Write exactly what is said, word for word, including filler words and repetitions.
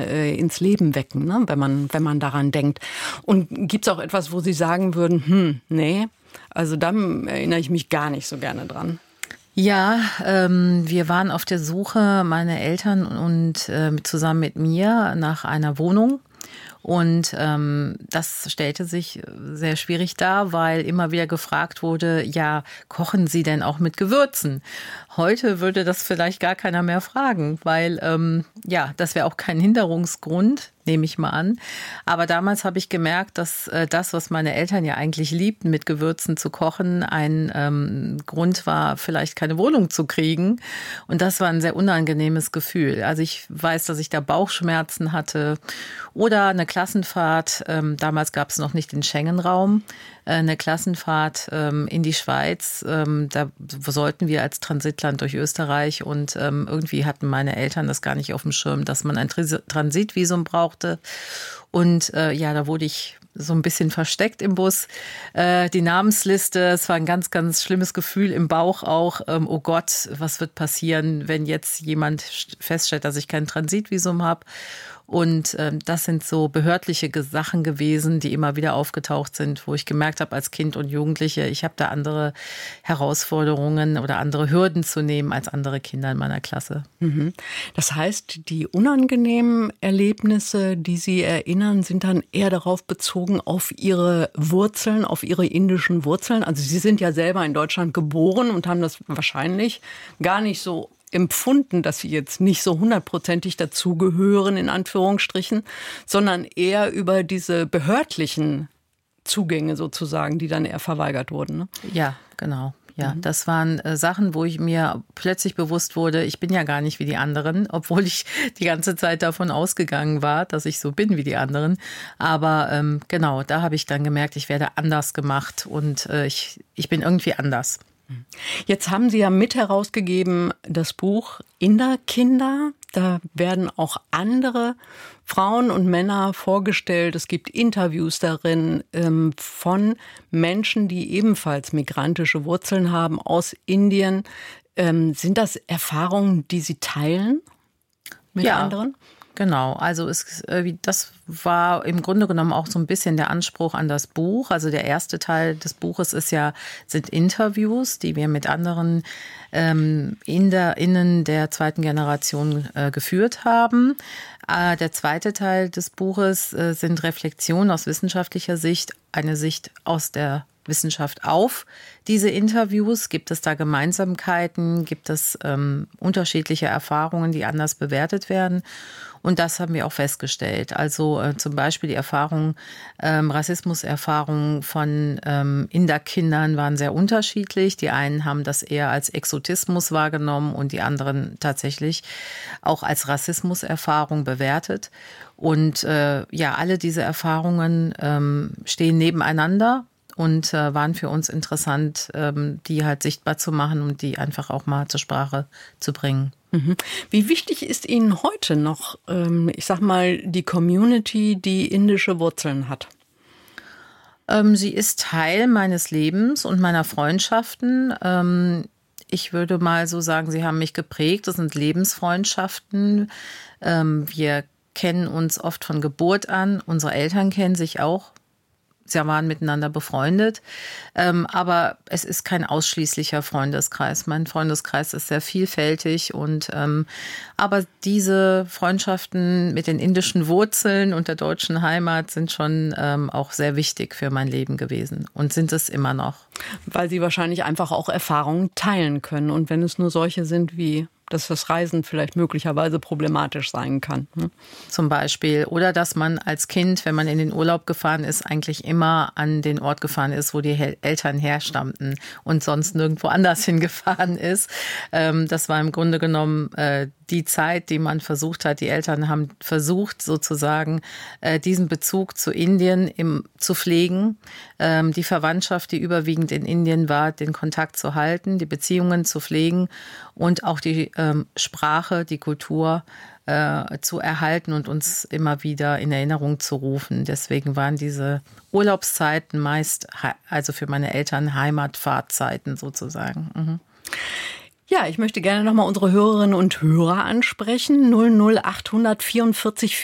äh, ins Leben wecken, ne? wenn man, wenn man daran denkt. Und gibt es auch etwas, wo Sie sagen würden, hm, nee, also da erinnere ich mich gar nicht so gerne dran? Ja, ähm, wir waren auf der Suche, meine Eltern und äh, zusammen mit mir, nach einer Wohnung. Und ähm, das stellte sich sehr schwierig dar, weil immer wieder gefragt wurde, ja, kochen Sie denn auch mit Gewürzen? Heute würde das vielleicht gar keiner mehr fragen, weil ähm, ja, das wäre auch kein Hinderungsgrund, nehme ich mal an. Aber damals habe ich gemerkt, dass äh, das, was meine Eltern ja eigentlich liebten, mit Gewürzen zu kochen, ein ähm, Grund war, vielleicht keine Wohnung zu kriegen. Und das war ein sehr unangenehmes Gefühl. Also ich weiß, dass ich da Bauchschmerzen hatte oder eine Klassenfahrt. Ähm, damals gab es noch nicht den Schengen-Raum. Eine Klassenfahrt ähm, in die Schweiz. Ähm, da sollten wir als Transitland durch Österreich und ähm, irgendwie hatten meine Eltern das gar nicht auf dem Schirm, dass man ein Transitvisum brauchte. Und äh, ja, da wurde ich so ein bisschen versteckt im Bus. Äh, die Namensliste, es war ein ganz, ganz schlimmes Gefühl im Bauch auch. Ähm, oh Gott, was wird passieren, wenn jetzt jemand feststellt, dass ich kein Transitvisum habe? Und ähm, das sind so behördliche Sachen gewesen, die immer wieder aufgetaucht sind, wo ich gemerkt habe als Kind und Jugendliche, ich habe da andere Herausforderungen oder andere Hürden zu nehmen als andere Kinder in meiner Klasse. Mhm. Das heißt, die unangenehmen Erlebnisse, die Sie erinnern, sind dann eher darauf bezogen, auf Ihre Wurzeln, auf Ihre indischen Wurzeln. Also Sie sind ja selber in Deutschland geboren und haben das wahrscheinlich gar nicht so empfunden, dass sie jetzt nicht so hundertprozentig dazugehören, in Anführungsstrichen, sondern eher über diese behördlichen Zugänge sozusagen, die dann eher verweigert wurden. Ne? Ja, genau. Ja, mhm. Das waren äh, Sachen, wo ich mir plötzlich bewusst wurde, ich bin ja gar nicht wie die anderen, obwohl ich die ganze Zeit davon ausgegangen war, dass ich so bin wie die anderen. Aber ähm, genau, da habe ich dann gemerkt, ich werde anders gemacht und äh, ich, ich bin irgendwie anders. Jetzt haben Sie ja mit herausgegeben das Buch Inderkinder. Da werden auch andere Frauen und Männer vorgestellt. Es gibt Interviews darin ähm, von Menschen, die ebenfalls migrantische Wurzeln haben aus Indien. Ähm, sind das Erfahrungen, die Sie teilen mit ja. anderen? Genau, also es, das war im Grunde genommen auch so ein bisschen der Anspruch an das Buch. Also der erste Teil des Buches ist ja, sind Interviews, die wir mit anderen ähm, InderInnen der zweiten Generation äh, geführt haben. Äh, der zweite Teil des Buches äh, sind Reflexionen aus wissenschaftlicher Sicht, eine Sicht aus der Wissenschaft auf diese Interviews? Gibt es da Gemeinsamkeiten? Gibt es ähm, unterschiedliche Erfahrungen, die anders bewertet werden? Und das haben wir auch festgestellt. Also äh, zum Beispiel die Erfahrung, ähm, Rassismuserfahrungen von ähm, Inderkindern waren sehr unterschiedlich. Die einen haben das eher als Exotismus wahrgenommen und die anderen tatsächlich auch als Rassismuserfahrung bewertet. Und äh, ja, alle diese Erfahrungen ähm, stehen nebeneinander und äh, waren für uns interessant, ähm, die halt sichtbar zu machen und die einfach auch mal zur Sprache zu bringen. Mhm. Wie wichtig ist Ihnen heute noch, ähm, ich sag mal, die Community, die indische Wurzeln hat? Ähm, sie ist Teil meines Lebens und meiner Freundschaften. Ähm, ich würde mal so sagen, sie haben mich geprägt. Das sind Lebensfreundschaften. Ähm, wir kennen uns oft von Geburt an. Unsere Eltern kennen sich auch. Sie waren miteinander befreundet, ähm, aber es ist kein ausschließlicher Freundeskreis. Mein Freundeskreis ist sehr vielfältig und ähm, aber diese Freundschaften mit den indischen Wurzeln und der deutschen Heimat sind schon ähm, auch sehr wichtig für mein Leben gewesen und sind es immer noch. Weil Sie wahrscheinlich einfach auch Erfahrungen teilen können und wenn es nur solche sind wie dass das Reisen vielleicht möglicherweise problematisch sein kann. Ne? Zum Beispiel. Oder dass man als Kind, wenn man in den Urlaub gefahren ist, eigentlich immer an den Ort gefahren ist, wo die Eltern herstammten und sonst nirgendwo anders hingefahren ist. Das war im Grunde genommen die Zeit, die man versucht hat. Die Eltern haben versucht, sozusagen diesen Bezug zu Indien im, zu pflegen. Die Verwandtschaft, die überwiegend in Indien war, den Kontakt zu halten, die Beziehungen zu pflegen und auch die ähm, Sprache, die Kultur äh, zu erhalten und uns immer wieder in Erinnerung zu rufen. Deswegen waren diese Urlaubszeiten meist, also für meine Eltern, Heimatfahrtzeiten sozusagen. Mhm. Ja, ich möchte gerne nochmal unsere Hörerinnen und Hörer ansprechen. null null achthundert vierundvierzig